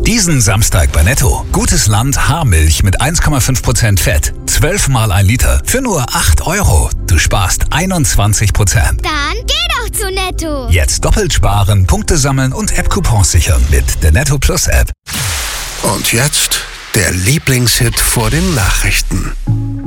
Diesen Samstag bei Netto. Gutes Land Haarmilch mit 1,5% Fett. 12 mal 1 Liter für nur 8 €. Du sparst 21%. Dann geh doch zu Netto. Jetzt doppelt sparen, Punkte sammeln und App-Coupons sichern mit der Netto Plus App. Und jetzt der Lieblingshit vor den Nachrichten.